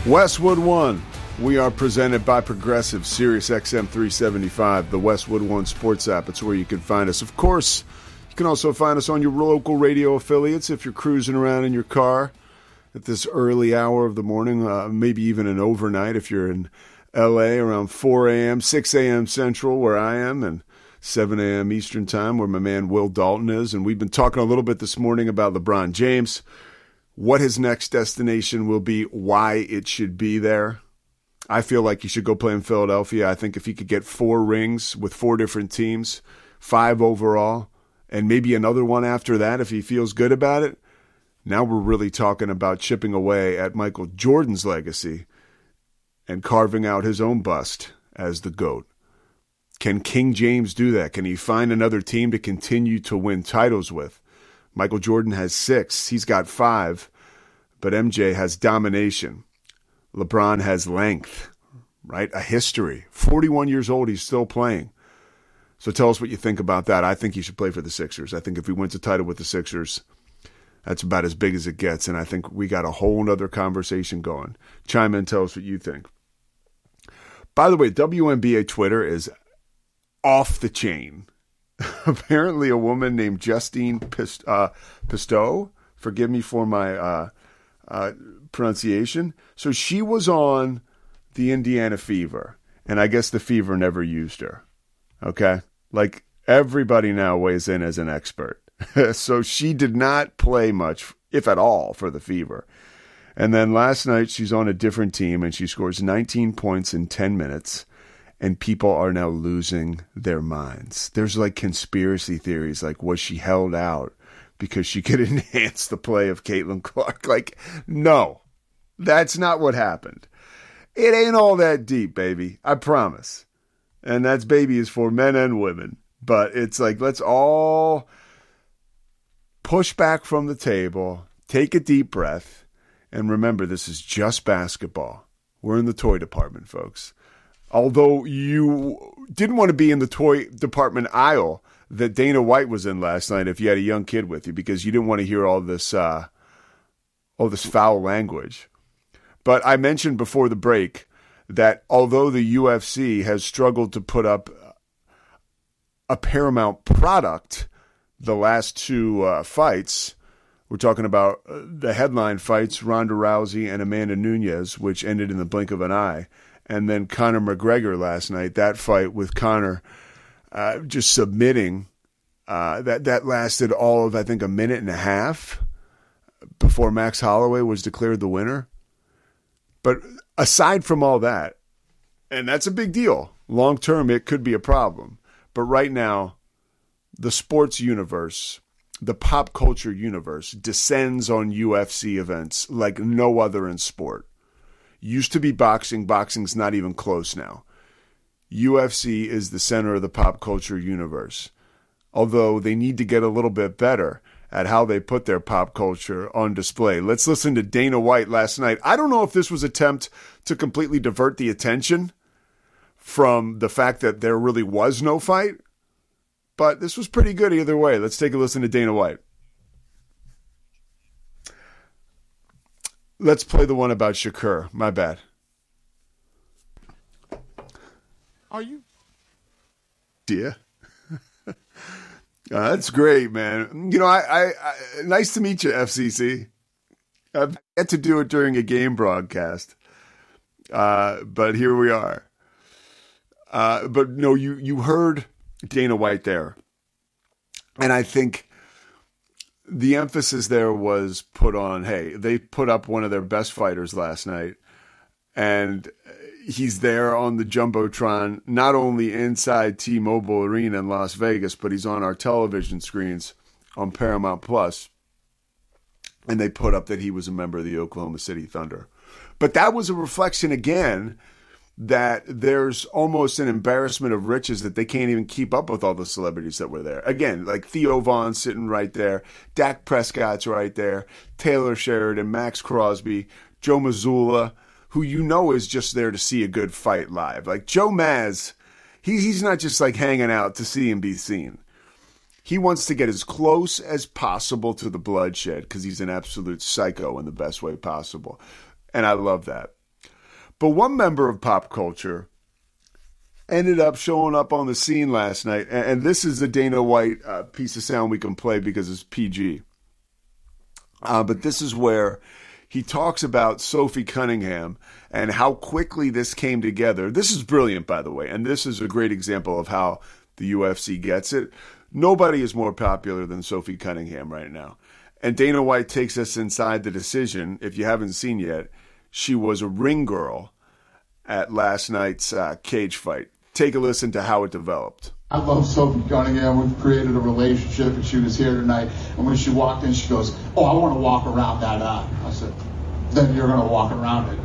Westwood One. We are presented by Progressive, Sirius XM 375, the Westwood One Sports app. It's where you can find us. Of course, you can also find us on your local radio affiliates if you're cruising around in your car at this early hour of the morning, maybe even an overnight if you're in L.A. around 4 a.m., 6 a.m. Central where I am, and 7 a.m. Eastern Time where my man Will Dalton is. And we've been talking a little bit this morning about LeBron James, what his next destination will be, why it should be there. I feel like he should go play in Philadelphia. I think if he could get 4 rings with 4 different teams, 5 overall, and maybe another one after that if he feels good about it, now we're really talking about chipping away at Michael Jordan's legacy and carving out his own bust as the GOAT. Can King James do that? Can he find another team to continue to win titles with? Michael Jordan has 6. He's got 5. But MJ has domination. LeBron has length, right? A history. 41 years old, he's still playing. So tell us what you think about that. I think he should play for the Sixers. I think if he wins a title with the Sixers, that's about as big as it gets. And I think we got a whole other conversation going. Chime in, tell us what you think. By the way, WNBA Twitter is off the chain. Apparently a woman named Justine Pisteau, forgive me for my pronunciation. So she was on the Indiana Fever, and I guess the Fever never used her. Okay? Like everybody now weighs in as an expert. So she did not play much, if at all, for the Fever. And then last night she's on a different team, and she scores 19 points in 10 minutes. And people are now losing their minds. There's like conspiracy theories, like was she held out because she could enhance the play of Caitlin Clark? Like, no, that's not what happened. It ain't all that deep, baby. I promise. And that's baby is for men and women. But it's like, let's all push back from the table, take a deep breath, and remember this is just basketball. We're in the toy department, folks. Although you didn't want to be in the toy department aisle that Dana White was in last night if you had a young kid with you, because you didn't want to hear all this foul language. But I mentioned before the break that although the UFC has struggled to put up a Paramount product the last 2 fights, we're talking about the headline fights, Ronda Rousey and Amanda Nunes, which ended in the blink of an eye. And then Conor McGregor last night, that fight with Conor just submitting, that lasted all of, I think, a minute and a half before Max Holloway was declared the winner. But aside from all that, and that's a big deal, long term it could be a problem. But right now, the sports universe, the pop culture universe descends on UFC events like no other in sport. Used to be boxing. Boxing's not even close now. UFC is the center of the pop culture universe. Although they need to get a little bit better at how they put their pop culture on display. Let's listen to Dana White last night. I don't know if this was an attempt to completely divert the attention from the fact that there really was no fight, but this was pretty good either way. Let's take a listen to Dana White. Let's play the one about Shakur. My bad. Are you? Yeah. That's great, man. You know, I nice to meet you, FCC. I've yet to do it during a game broadcast, but here we are. But no, you heard Dana White there, and I think the emphasis there was put on, hey, they put up one of their best fighters last night, and he's there on the Jumbotron, not only inside T-Mobile Arena in Las Vegas, but he's on our television screens on Paramount Plus. And they put up that he was a member of the Oklahoma City Thunder. But that was a reflection, again, that there's almost an embarrassment of riches that they can't even keep up with all the celebrities that were there. Again, like Theo Vaughn sitting right there, Dak Prescott's right there, Taylor Sheridan, Max Crosby, Joe Mazzulla, who you know is just there to see a good fight live. Like Joe Maz, he's not just like hanging out to see and be seen. He wants to get as close as possible to the bloodshed because he's an absolute psycho in the best way possible. And I love that. But one member of pop culture ended up showing up on the scene last night, and this is a Dana White piece of sound we can play because it's PG. But this is where he talks about Sophie Cunningham and how quickly this came together. This is brilliant, by the way, and this is a great example of how the UFC gets it. Nobody is more popular than Sophie Cunningham right now. And Dana White takes us inside the decision. If you haven't seen yet, she was a ring girl at last night's cage fight. Take a listen to how it developed. I love Sophie Cunningham. We've created a relationship, and she was here tonight. And when she walked in, she goes, "Oh, I want to walk around that." I said, "Then you're going to walk around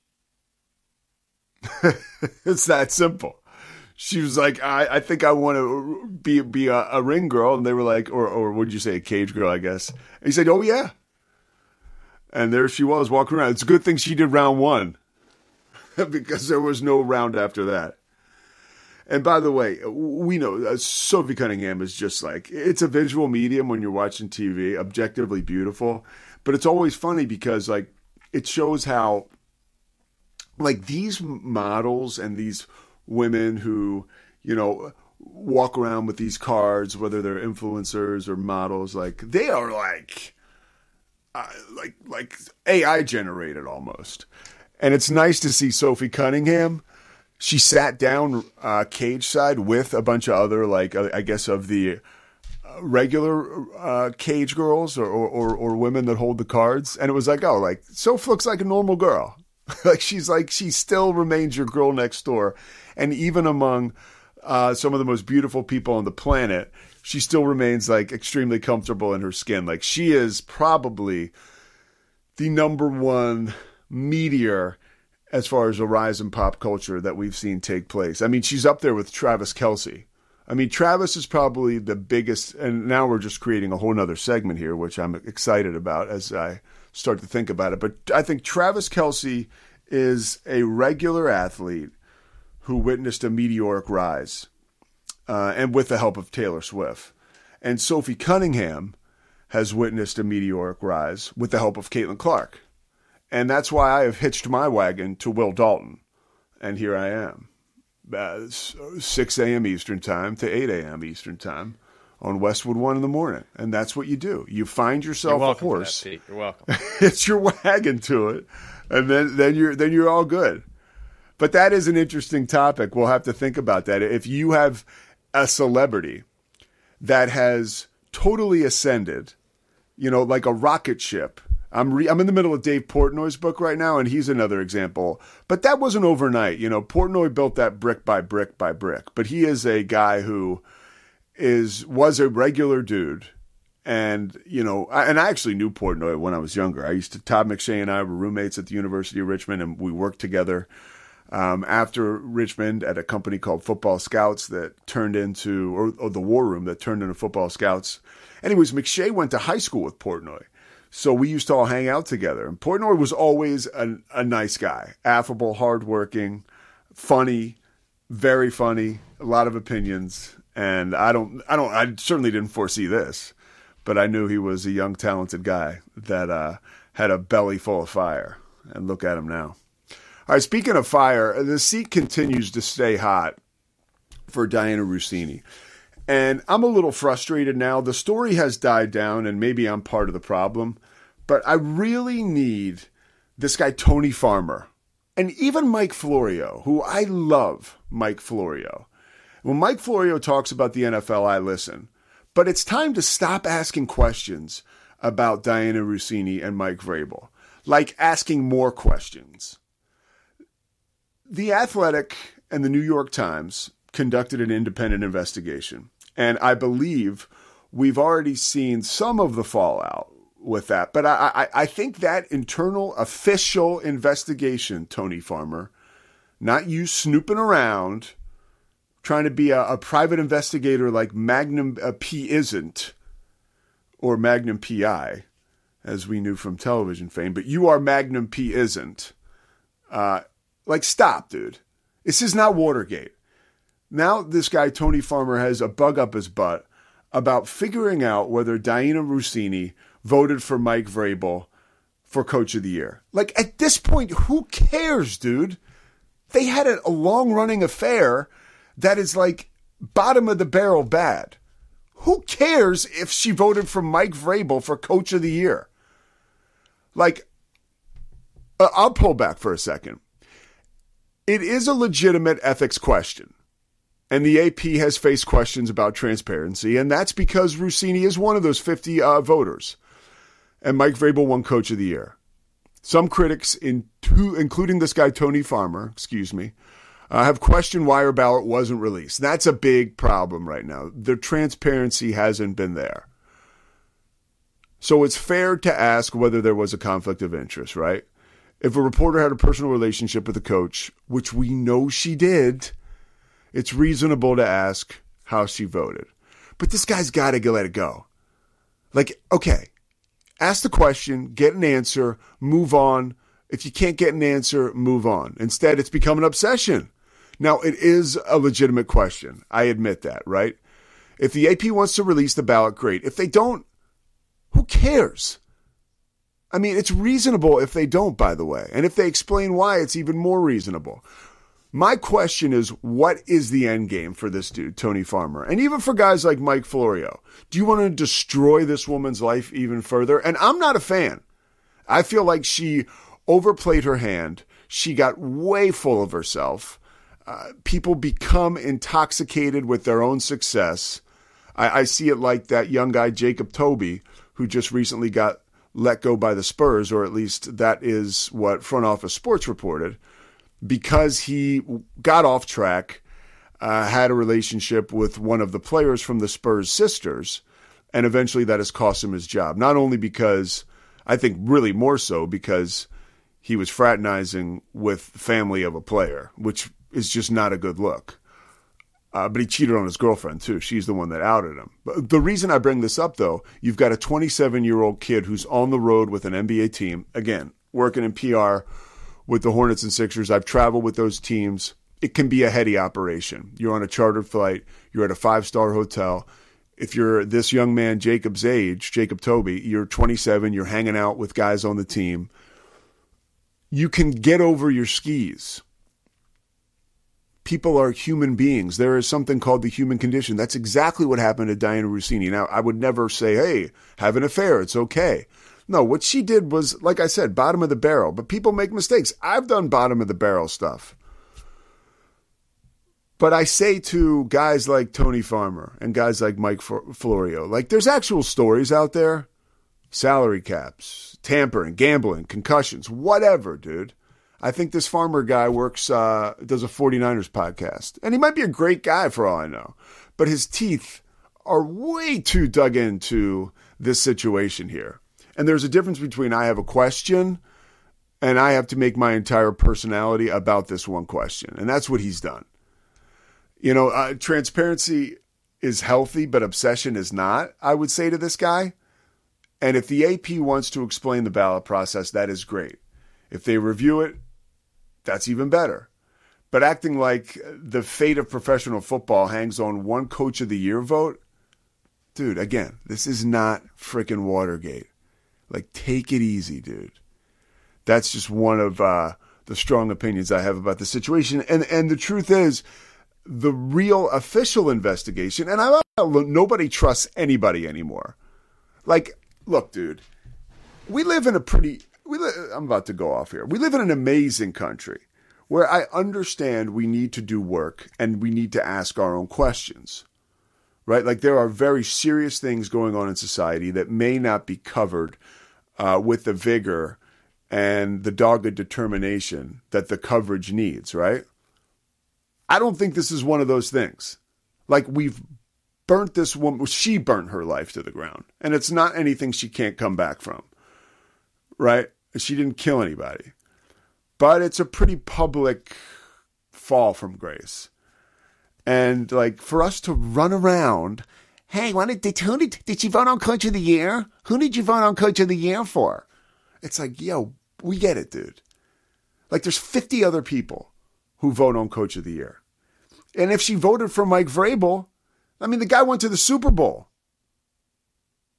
it." It's that simple. She was like, I think I want to be a ring girl. And they were like, or would you say a cage girl, I guess. And he said, "Oh, yeah." And there she was walking around. It's a good thing she did round one because there was no round after that. And by the way, we know Sophie Cunningham is just like, it's a visual medium when you're watching TV, objectively beautiful. But it's always funny because like it shows how like these models and these women who, you know, walk around with these cards, whether they're influencers or models, like they are like AI generated almost. And it's nice to see Sophie Cunningham. She sat down cage side with a bunch of other, like, I guess, of the regular cage girls or women that hold the cards. And it was like, oh, like, Soph looks like a normal girl. she still remains your girl next door. And even among some of the most beautiful people on the planet, she still remains, like, extremely comfortable in her skin. Like, she is probably the number one meteor as far as a rise in pop culture that we've seen take place. I mean, she's up there with Travis Kelce. I mean, Travis is probably the biggest, and now we're just creating a whole nother segment here, which I'm excited about as I start to think about it. But I think Travis Kelce is a regular athlete who witnessed a meteoric rise, and with the help of Taylor Swift. And Sophie Cunningham has witnessed a meteoric rise with the help of Caitlin Clark. And that's why I have hitched my wagon to Will Dalton. And here I am, 6 a.m. Eastern time to 8 a.m. Eastern time on Westwood One in the morning. And that's what you do. You find yourself a horse. For that, Pete. You're welcome. It's your wagon to it. And then you're all good. But that is an interesting topic. We'll have to think about that. If you have a celebrity that has totally ascended, you know, like a rocket ship. I'm in the middle of Dave Portnoy's book right now, and he's another example. But that wasn't overnight. You know, Portnoy built that brick by brick by brick. But he is a guy who was a regular dude. And, you know, I actually knew Portnoy when I was younger. Todd McShay and I were roommates at the University of Richmond, and we worked together after Richmond at a company called Football Scouts that turned into, or the War Room that turned into Football Scouts. Anyways, McShay went to high school with Portnoy. So we used to all hang out together. And Portnoy was always a nice guy, affable, hardworking, funny, very funny, a lot of opinions. And I certainly didn't foresee this, but I knew he was a young, talented guy that had a belly full of fire. And look at him now. All right, speaking of fire, the seat continues to stay hot for Diana Russini. And I'm a little frustrated now. The story has died down, and maybe I'm part of the problem. But I really need this guy, Tony Farmer, and even Mike Florio, who I love Mike Florio. When Mike Florio talks about the NFL, I listen. But it's time to stop asking questions about Diana Russini and Mike Vrabel, like asking more questions. The Athletic and the New York Times conducted an independent investigation. And I believe we've already seen some of the fallout with that. But I think that internal official investigation, Tony Farmer, not you snooping around, trying to be a private investigator like Magnum P isn't, or Magnum PI, as we knew from television fame, but you are Magnum P isn't. Like, stop, dude. This is not Watergate. Now this guy, Tony Farmer, has a bug up his butt about figuring out whether Diana Russini voted for Mike Vrabel for Coach of the Year. Like, at this point, who cares, dude? They had a long-running affair that is like bottom of the barrel bad. Who cares if she voted for Mike Vrabel for Coach of the Year? Like, I'll pull back for a second. It is a legitimate ethics question. And the AP has faced questions about transparency, and that's because Rossini is one of those 50 voters. And Mike Vrabel won Coach of the Year. Some critics, including this guy Tony Farmer, have questioned why her ballot wasn't released. That's a big problem right now. The transparency hasn't been there. So it's fair to ask whether there was a conflict of interest, right? If a reporter had a personal relationship with a coach, which we know she did, it's reasonable to ask how she voted. But this guy's got to let it go. Like, okay, ask the question, get an answer, move on. If you can't get an answer, move on. Instead, it's become an obsession. Now, it is a legitimate question. I admit that, right? If the AP wants to release the ballot, great. If they don't, who cares? I mean, it's reasonable if they don't, by the way. And if they explain why, it's even more reasonable. My question is, what is the end game for this dude, Tony Farmer? And even for guys like Mike Florio. Do you want to destroy this woman's life even further? And I'm not a fan. I feel like she overplayed her hand. She got way full of herself. People become intoxicated with their own success. I see it like that young guy, Jacob Toby, who just recently got let go by the Spurs, or at least that is what Front Office Sports reported, because he got off track, had a relationship with one of the players from the Spurs sisters, and eventually that has cost him his job. Not only because, I think really more so because he was fraternizing with the family of a player, which is just not a good look. But he cheated on his girlfriend, too. She's the one that outed him. But the reason I bring this up, though, you've got a 27-year-old kid who's on the road with an NBA team, again, working in PR with the Hornets and Sixers. I've traveled with those teams. It can be a heady operation. You're on a chartered flight. You're at a 5-star hotel. If you're this young man, Jacob's age, Jacob Toby, you're 27, you're hanging out with guys on the team. You can get over your skis. People are human beings. There is something called the human condition. That's exactly what happened to Diana Rossini. Now, I would never say, hey, have an affair. It's okay. No, what she did was, like I said, bottom of the barrel. But people make mistakes. I've done bottom of the barrel stuff. But I say to guys like Tony Farmer and guys like Mike Florio, like there's actual stories out there. Salary caps, tampering, gambling, concussions, whatever, dude. I think this Farmer guy does a 49ers podcast. And he might be a great guy for all I know. But his teeth are way too dug into this situation here. And there's a difference between I have a question and I have to make my entire personality about this one question. And that's what he's done. You know, transparency is healthy, but obsession is not, I would say to this guy. And if the AP wants to explain the ballot process, that is great. If they review it, that's even better. But acting like the fate of professional football hangs on one Coach of the Year vote, dude, again, this is not frickin' Watergate. Like, take it easy, dude. That's just one of the strong opinions I have about the situation. And the truth is, the real official investigation, and nobody trusts anybody anymore. Like, look, dude, I'm about to go off here. We live in an amazing country where I understand we need to do work and we need to ask our own questions, right? Like there are very serious things going on in society that may not be covered with the vigor and the dogged determination that the coverage needs, right? I don't think this is one of those things. Like we've burnt this woman, she burnt her life to the ground, and it's not anything she can't come back from. Right? She didn't kill anybody. But it's a pretty public fall from grace. And like for us to run around, hey, did you vote on Coach of the Year? Who did you vote on Coach of the Year for? It's like, yo, we get it, dude. Like there's 50 other people who vote on Coach of the Year. And if she voted for Mike Vrabel, I mean, the guy went to the Super Bowl.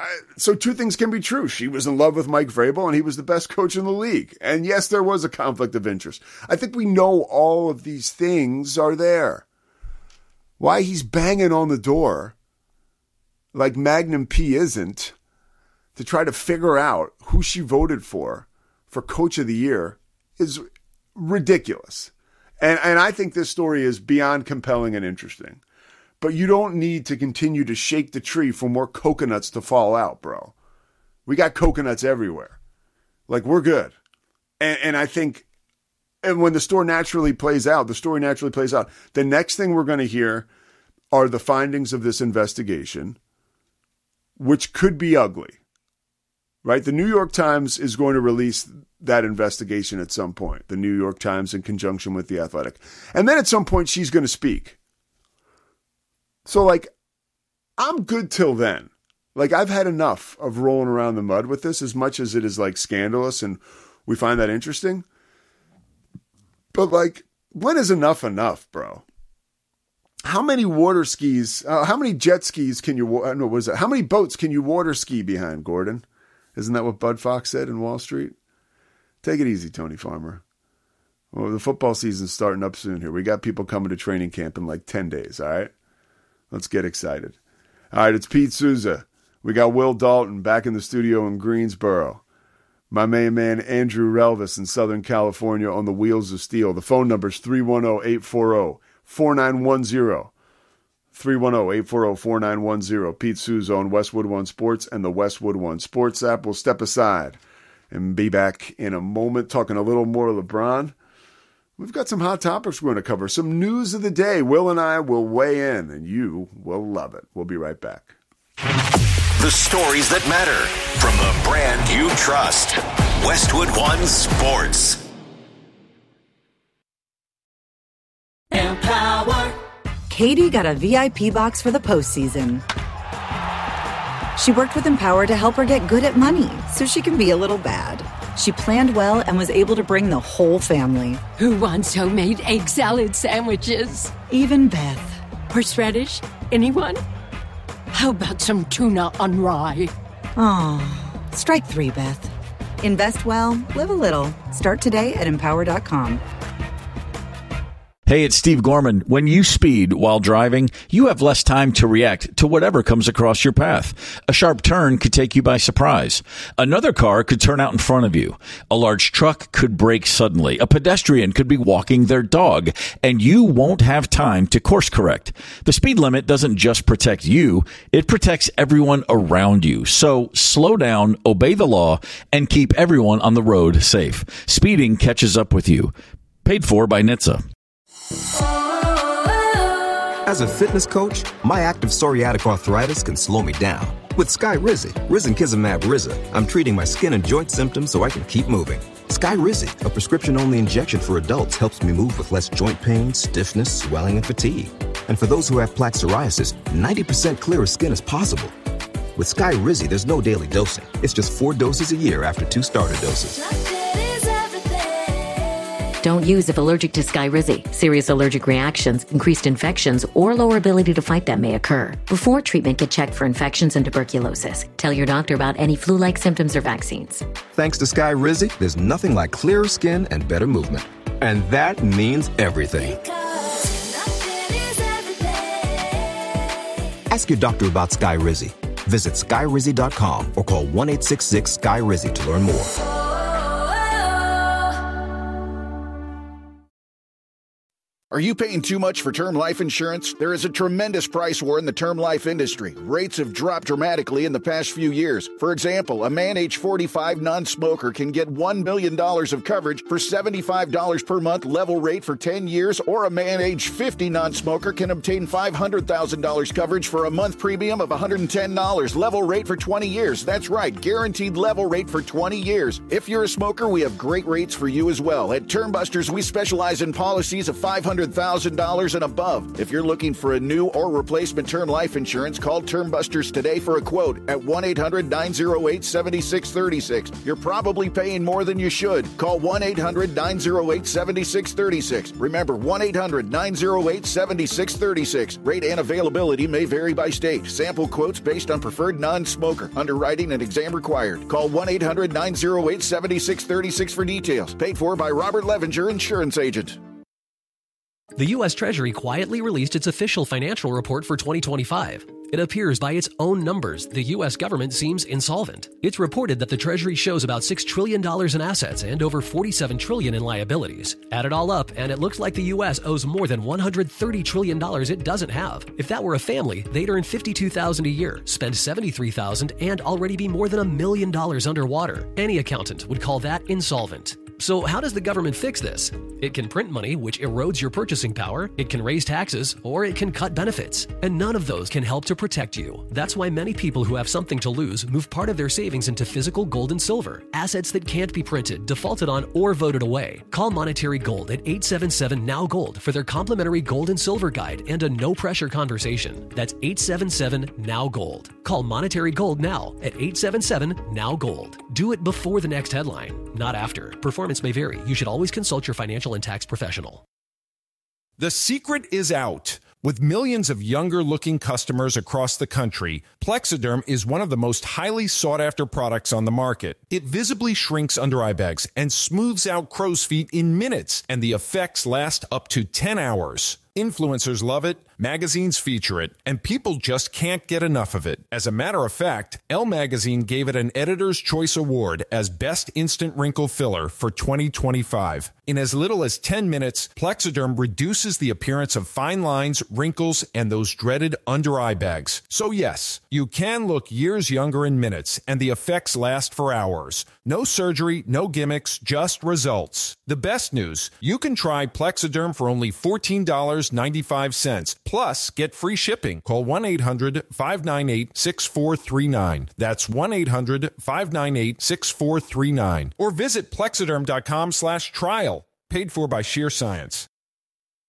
So two things can be true. She was in love with Mike Vrabel, and he was the best coach in the league. And yes, there was a conflict of interest. I think we know all of these things are there. Why he's banging on the door like Magnum P isn't to try to figure out who she voted for Coach of the Year is ridiculous. And I think this story is beyond compelling and interesting. But you don't need to continue to shake the tree for more coconuts to fall out, bro. We got coconuts everywhere. Like, we're good. And I think, and when the story naturally plays out, the next thing we're going to hear are the findings of this investigation, which could be ugly, right? The New York Times is going to release that investigation at some point. The New York Times in conjunction with The Athletic. And then at some point, she's going to speak. So, like, I'm good till then. Like, I've had enough of rolling around the mud with this, as much as it is, like, scandalous and we find that interesting. But, like, when is enough, bro? How many water skis, how many jet skis can you, how many boats can you water ski behind, Gordon? Isn't that what Bud Fox said in Wall Street? Take it easy, Tony Farmer. Well, the football season's starting up soon here. We got people coming to training camp in like 10 days, all right? Let's get excited. All right, it's Pete Souza. We got Will Dalton back in the studio in Greensboro. My main man, Andrew Relvis in Southern California on the Wheels of Steel. The phone number is 310-840-4910. 310-840-4910. Pete Souza on Westwood One Sports and the Westwood One Sports app. We'll step aside and be back in a moment talking a little more LeBron. We've got some hot topics we're going to cover. Some news of the day. Will and I will weigh in, and you will love it. We'll be right back. The stories that matter from the brand you trust. Westwood One Sports. Empower. Katie got a VIP box for the postseason. She worked with Empower to help her get good at money so she can be a little bad. She planned well and was able to bring the whole family. Who wants homemade egg salad sandwiches? Even Beth. Horseradish? Anyone? How about some tuna on rye? Oh, strike three, Beth. Invest well, live a little. Start today at Empower.com. Hey, it's Steve Gorman. When you speed while driving, you have less time to react to whatever comes across your path. A sharp turn could take you by surprise. Another car could turn out in front of you. A large truck could brake suddenly. A pedestrian could be walking their dog, and you won't have time to course correct. The speed limit doesn't just protect you, it protects everyone around you. So slow down, obey the law, and keep everyone on the road safe. Speeding catches up with you. Paid for by NHTSA. As a fitness coach, my active psoriatic arthritis can slow me down. With Skyrizi, risankizumab Riza, I'm treating my skin and joint symptoms so I can keep moving. Skyrizi, a prescription-only injection for adults, helps me move with less joint pain, stiffness, swelling, and fatigue. And for those who have plaque psoriasis, 90% clearer skin is possible. With Skyrizi, there's no daily dosing. It's just 4 doses a year after 2 starter doses. Don't use if allergic to Skyrizi. Serious allergic reactions, increased infections, or lower ability to fight them may occur. Before treatment, get checked for infections and tuberculosis. Tell your doctor about any flu-like symptoms or vaccines. Thanks to Skyrizi, there's nothing like clearer skin and better movement. And that means everything. Ask your doctor about Skyrizi. Visit Skyrizi.com or call 1-866-SKY-RIZI to learn more. Are you paying too much for term life insurance? There is a tremendous price war in the term life industry. Rates have dropped dramatically in the past few years. For example, a man age 45 non-smoker can get $1 million of coverage for $75 per month level rate for 10 years, or a man age 50 non-smoker can obtain $500,000 coverage for a month premium of $110 level rate for 20 years. That's right, guaranteed level rate for 20 years. If you're a smoker, we have great rates for you as well. At Term Busters, we specialize in policies of $500 $100,000 and above. If you're looking for a new or replacement term life insurance, call Term Busters today for a quote at 1-800-908-7636. You're probably paying more than you should. Call 1-800-908-7636. Remember, 1-800-908-7636. Rate and availability may vary by state. Sample quotes based on preferred non-smoker. Underwriting and exam required. Call 1-800-908-7636 for details. Paid for by Robert Levenger, Insurance Agent. The U.S. Treasury quietly released its official financial report for 2025. It appears by its own numbers the U.S. government seems insolvent. It's reported that the Treasury shows about $6 trillion in assets and over $47 trillion in liabilities. Add it all up, and it looks like the U.S. owes more than $130 trillion it doesn't have. If that were a family, they'd earn $52,000 a year, spend $73,000, and already be more than $1 million underwater. Any accountant would call that insolvent. So how does the government fix this? It can print money, which erodes your purchasing power, it can raise taxes, or it can cut benefits. And none of those can help to protect you. That's why many people who have something to lose move part of their savings into physical gold and silver, assets that can't be printed, defaulted on, or voted away. Call Monetary Gold at 877-NOW-GOLD for their complimentary gold and silver guide and a no-pressure conversation. That's 877-NOW-GOLD. Call Monetary Gold now at 877-NOW-GOLD. Do it before the next headline, not after. Performance may vary. You should always consult your financial and tax professional. The secret is out. With millions of younger-looking customers across the country, Plexiderm is one of the most highly sought-after products on the market. It visibly shrinks under-eye bags and smooths out crow's feet in minutes, and the effects last up to 10 hours. Influencers love it, magazines feature it, and people just can't get enough of it. As a matter of fact, Elle Magazine gave it an Editor's Choice Award as Best Instant Wrinkle Filler for 2025. In as little as 10 minutes, Plexiderm reduces the appearance of fine lines, wrinkles, and those dreaded under-eye bags. So yes, you can look years younger in minutes, and the effects last for hours. No surgery, no gimmicks, just results. The best news, you can try Plexiderm for only $14.95. Plus, get free shipping. Call 1-800-598-6439. That's 1-800-598-6439. Or visit Plexiderm.com/trial. Paid for by Sheer Science.